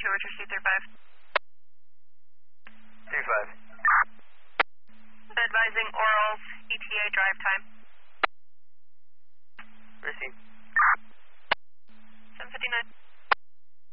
Richard C35. 35. Advising orals, ETA drive time.